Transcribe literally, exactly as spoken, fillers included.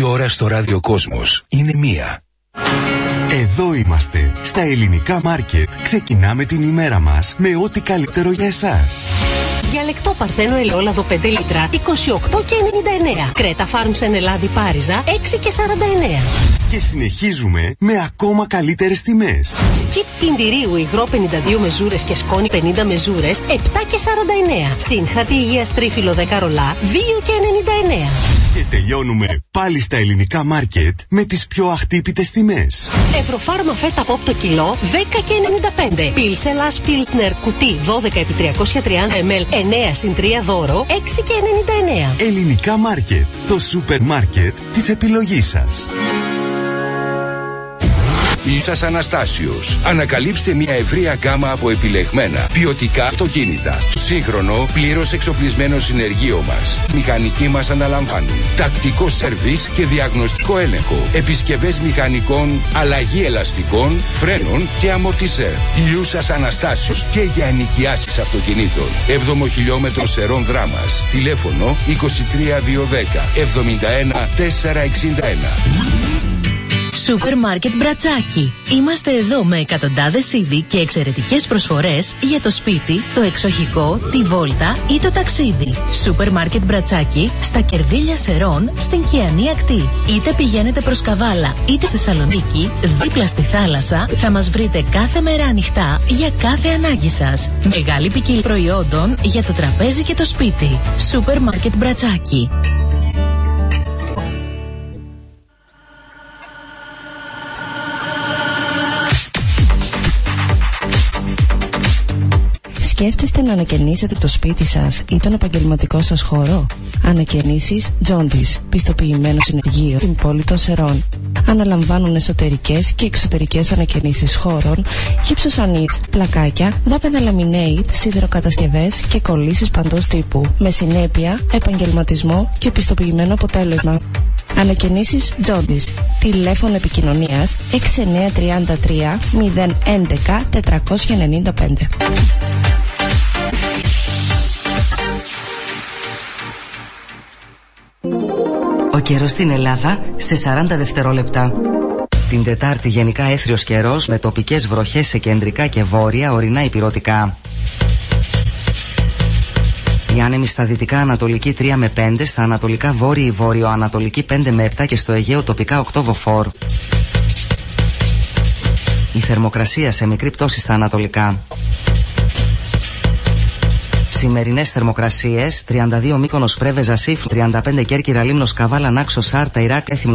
ώρα στο Ράδιο Κόσμος είναι μία. Εδώ είμαστε, στα Ελληνικά Μάρκετ. Ξεκινάμε την ημέρα μας με ό,τι καλύτερο για εσάς. Για λεκτό παρθένο ελαιόλαδο πέντε λίτρα είκοσι οκτώ και ενενήντα εννέα. Κρέτα Φάρμς εν Ελλάδη Πάριζα έξι και σαράντα εννέα. Και συνεχίζουμε με ακόμα καλύτερες τιμές. Σκιπ πλυντηρίου υγρό πενήντα δύο μεζούρες και σκόνη πενήντα μεζούρες επτά και σαράντα εννέα. Σύνχατη υγείας τρίφυλλο δέκα ρολά δύο και ενενήντα εννέα. Και τελειώνουμε πάλι στα Ελληνικά Μάρκετ με τις πιο αχτύπητες τιμές. Ευρωφάρμα φέτα πόπ το κιλό δέκα και ενενήντα πέντε. Πίλσελας Πίλτνερ κουτί δώδεκα επί τριακόσια τριάντα μιλιλίτρα εννέα συν τρία δώρο έξι και ενενήντα εννέα. Ελληνικά Μάρκετ, το σούπερ μάρκετ της επιλογής σας. Λύσας Αναστάσιος. Ανακαλύψτε μια ευρεία γκάμα από επιλεγμένα ποιοτικά αυτοκίνητα. Σύγχρονο, πλήρως εξοπλισμένο συνεργείο μας. Μηχανικοί μας αναλαμβάνουν τακτικό σερβίς και διαγνωστικό έλεγχο. Επισκευές μηχανικών, αλλαγή ελαστικών, φρένων και αμορτισέρ. Λύσας Αναστάσιος και για ενοικιάσεις αυτοκινήτων. έβδομο χιλιόμετρο Σερών Δράμας. Τηλέφωνο είκοσι τρία διακόσια δέκα εβδομήντα ένα τετρακόσια εξήντα ένα. Σούπερ Μάρκετ Μπρατσάκι. Είμαστε εδώ με εκατοντάδες είδη και εξαιρετικές προσφορές για το σπίτι, το εξοχικό, τη βόλτα ή το ταξίδι. Σούπερ Μάρκετ Μπρατσάκι στα Κερδίλια Σερών στην Κιανή Ακτή. Είτε πηγαίνετε προς Καβάλα είτε στη Θεσσαλονίκη, δίπλα στη θάλασσα, θα μας βρείτε κάθε μέρα ανοιχτά για κάθε ανάγκη σας. Μεγάλη ποικιλία προϊόντων για το τραπέζι και το σπίτι. Σούπερ Μάρκετ Μπρατσάκι. Σκέφτεστε να ανακαινήσετε το σπίτι σας ή τον επαγγελματικό σας χώρο? Ανακαινήσεις Jaundice, πιστοποιημένο συνεργείο στην πόλη των Σερών. Αναλαμβάνουν εσωτερικές και εξωτερικές ανακαινήσεις χώρων, γυψοσανίες, πλακάκια, δάπεδα laminate, σιδεροκατασκευές και κολλήσεις παντός τύπου, με συνέπεια, επαγγελματισμό και πιστοποιημένο αποτέλεσμα. Ανακαινήσεις Jaundice. Τηλέφωνο επικοινωνίας έξι εννιά τρία τρία μηδέν ένα ένα τετρακόσια ενενήντα πέντε. Ο καιρός στην Ελλάδα σε σαράντα δευτερόλεπτα. Την Τετάρτη γενικά έθριος καιρός με τοπικές βροχές σε κεντρικά και βόρεια, ορεινά υπηρώτικα. Η άνεμη στα δυτικά ανατολική τρία με πέντε, στα ανατολικά βόρειη βόρειο-ανατολική πέντε με επτά και στο Αιγαίο τοπικά οκτώ μποφόρ. Η θερμοκρασία σε μικρή πτώση στα ανατολικά. Σημερινές θερμοκρασίες: τριάντα δύο Μύκονος Πρέβεζα Σύφ, τριάντα πέντε Κέρκυρα Λίμνος Καβάλα Νάξο Σάρτα Ιράκ Έθιμνο